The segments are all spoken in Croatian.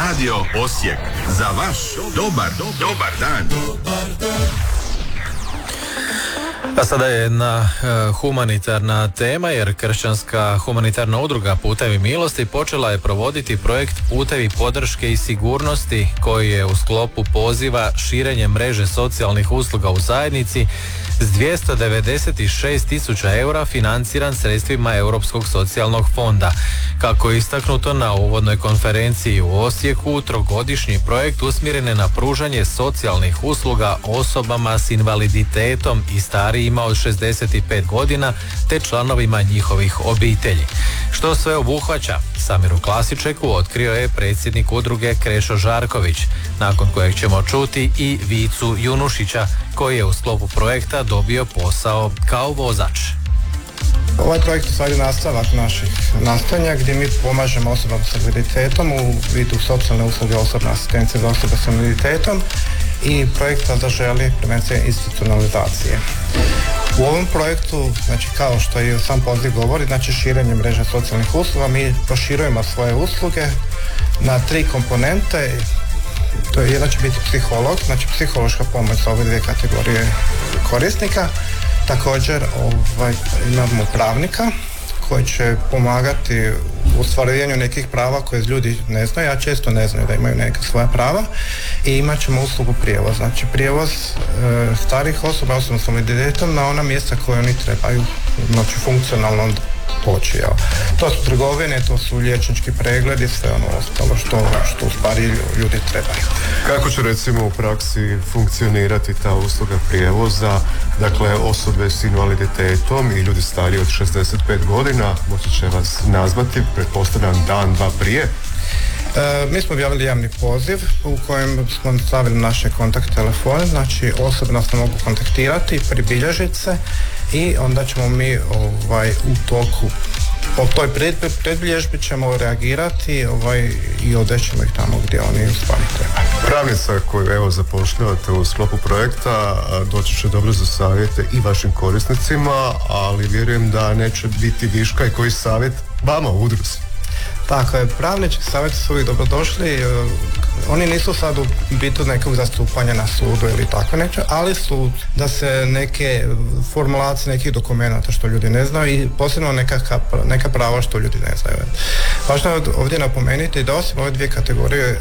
Radio Osijek. Za vaš dobar dan. A sada je jedna humanitarna tema, jer kršćanska humanitarna udruga Putevi milosti počela je provoditi projekt Putevi podrške i sigurnosti, koji je u sklopu poziva širenje mreže socijalnih usluga u zajednici s 296.000 eura financiran sredstvima Europskog socijalnog fonda. Kako je istaknuto na uvodnoj konferenciji u Osijeku, trogodišnji projekt usmjeren je na pružanje socijalnih usluga osobama s invaliditetom i starijima od 65 godina te članovima njihovih obitelji. Što sve obuhvaća, Samiru Klasičeku otkrio je predsjednik udruge Krešo Žarković, nakon kojeg ćemo čuti i Vicu Junušića, koji je u sklopu projekta dobio posao kao vozač. Ovaj projekt je stvari nastavak naših nastojanja gdje mi pomažemo osobama s invaliditetom u vidu socijalne usluge, osobne asistencije za osobe s invaliditetom i projekta Zaželi prevencije institucionalizacije. U ovom projektu, znači kao što i sam poziv govori, znači širenje mreže socijalnih usluga, mi proširujemo svoje usluge na 3 komponente. To je jedna će biti psiholog, znači psihološka pomoć za ove 2 kategorije korisnika. Također imamo pravnika koji će pomagati u ostvarivanju nekih prava koje ljudi ne znaju, a često ne znaju da imaju neka svoja prava, i imat ćemo uslugu prijevoz. Znači prijevoz starih osoba s invaliditetom na ona mjesta koje oni trebaju, znači funkcionalno poći. To su trgovine, to su liječnički pregledi, sve ono ostalo što u stvari ljudi trebaju. Kako će recimo u praksi funkcionirati ta usluga prijevoza? Dakle, osobe s invaliditetom i ljudi stariji od 65 godina moći će vas nazvati, pretpostavljam dan, dva prije. Mi smo objavili javni poziv u kojem smo stavili naše kontakt telefone, znači osobe nas mogu kontaktirati, pribilježiti se i onda ćemo mi u toku po toj predbilježbi ćemo reagirati i odrećemo ih tamo gdje oni u stvari trebaju. Pravnica koju zapošljavate u sklopu projekta doći će dobro za savjete i vašim korisnicima, ali vjerujem da neće biti viška i koji savjet vama u udruzi. Tako je, pravnički savjeti su uvijek dobrodošli, oni nisu sad u bitu nekog zastupanja na sudu ili tako nešto, ali su da se neke formulacije nekih dokumenata što ljudi ne znaju i posebno neka prava što ljudi ne znaju. Važno je ovdje napomenuti da osim ove 2 kategorije,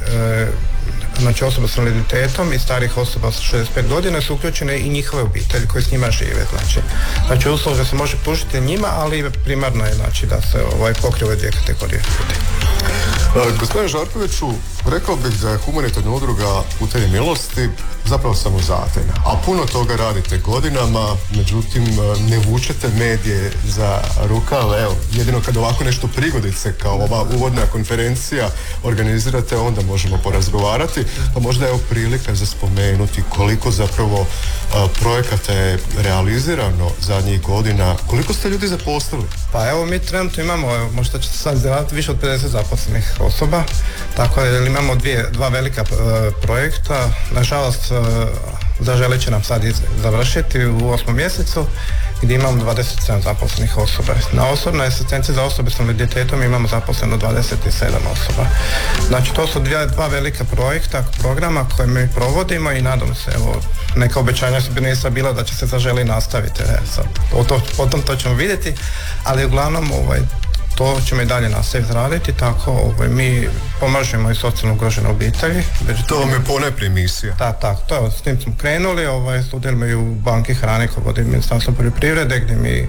znači osoba s invaliditetom i starih osoba sa 65 godina su uključene i njihove obitelji koji s njima žive. Znači usluga se može pružiti njima, ali primarno je znači da se pokrije ove 2 kategorije ljudi. Gospodine Žarkoviću, rekao bih da je humanitarna udruga Putevi milosti zapravo samozatajna, a puno toga radite godinama, međutim ne vučete medije za rukav. Jedino kad ovako nešto prigodice kao ova uvodna konferencija organizirate, onda možemo porazgovarati, pa možda je prilika za spomenuti koliko zapravo projekata je realizirano zadnjih godina, koliko ste ljudi zaposlili? Pa mi trenutno imamo, možda ćete sad zaraditi više od 50 zaposlenih osoba, tako da imamo 2 velika projekta. Nažalost, Zaželi će nam sad završiti u 8. mjesecu gdje imamo 27 zaposlenih osoba. Na osobnoj asistenciji za osobe s invaliditetom imamo zaposleno 27 osoba. Znači to su 2 velika programa koje mi provodimo i nadam se, neka obećanja su bila da će se Zaželi nastaviti. Potom to ćemo vidjeti, ali uglavnom to ćemo i dalje nastaviti raditi, tako mi pomažemo i socijalno ugrožene obitelji. To vam je ponajprije misija. To s tim smo krenuli, sudjelujemo i u banki hrane koje vodi Ministarstvo poljoprivrede, gdje mi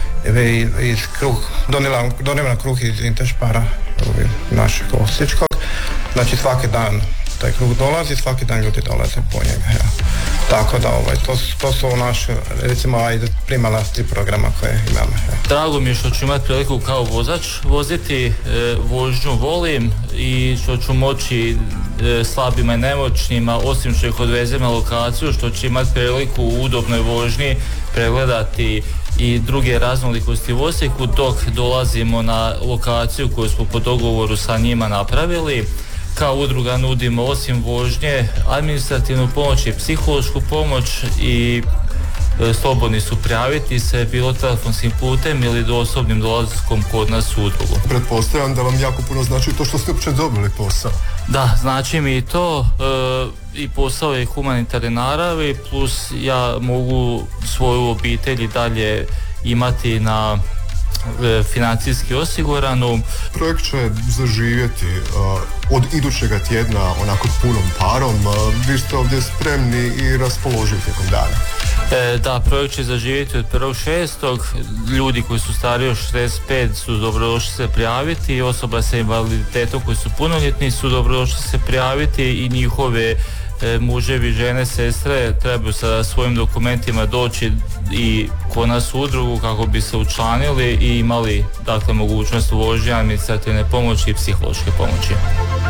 donijela kruh iz Intešpara našeg Osječkog. Znači svaki dan taj kruh dolazi, svaki dan ljudi dolaze po njega. Tako da to su naše, recimo, primarna 3 programa koje imamo. Drago mi je što ću imati priliku kao vozač voziti, vožnju volim i što ću moći slabima i nemoćnima, osim što ih odvezem na lokaciju, što ću imati priliku u udobnoj vožnji pregledati i druge raznolikosti u Osijeku dok dolazimo na lokaciju koju smo po dogovoru sa njima napravili. Kao udruga nudimo osim vožnje administrativnu pomoć i psihološku pomoć i slobodni su prijaviti se bilo telefonskim putem ili osobnim dolazkom kod nas u udrugu. Pretpostavljam da vam jako puno znači to što ste uopće dobili posao. Da, znači mi i to, i posao je humanitarne naravi, plus ja mogu svoju obitelj i dalje imati na financijski osiguranu. Projekt će zaživjeti od idućega tjedna onako punom parom. Vi ste ovdje spremni i raspoloživi tijekom dana. Da, projekt će zaživjeti od 1.6. Ljudi koji su stariji od 65 su dobrodošli se prijaviti, osoba sa invaliditetom koji su punoljetni su dobrodošli se prijaviti i njihove muževi, žene, sestre trebaju sa svojim dokumentima doći i kod nas u udrugu kako bi se učlanili i imali dakle mogućnost uvođenja administrativne pomoći i psihološke pomoći.